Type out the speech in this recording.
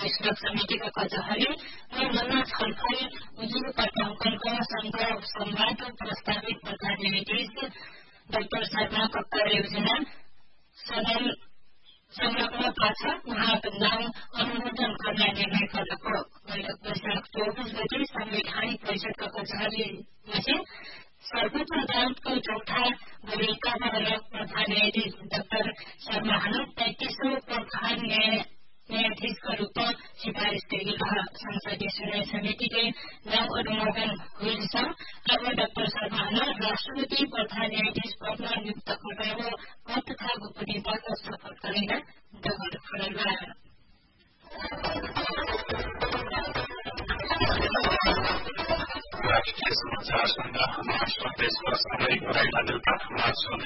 फैसला समितिका कचहरीमा मनमा छलफल उजुर पटाउँकनको संवाद प्रस्तावित प्रकार न्यायाधीश डाक्टर शर्माको कार्ययोजना संलग्न पाछ उहाँको नाम अनुमोदन गर्न निर्णय गरेको वैशाख 24 गते संवैधानिक परिषदका कचहरीमा सर्वोच्च अदालतको चौथा वरिष्ठमा प्रधान न्यायाधीश डाक्टर शर्मा हाल 33औं प्रधान न्यायाधीशका रूपमा सिफारिस गरिएको संसदीय सुनवाई समितिले नाम अनुमोदन हुनेछ। अब डाक्टर शर्मा हाल राष्ट्रपति प्रधान न्यायाधीश पदमा नियुक्त गर्नको पद तथा गोपनीयताको शपथ गरेर दगड खडलबा राष्ट्रिय समाचार संघ महासन्देशको सामयिक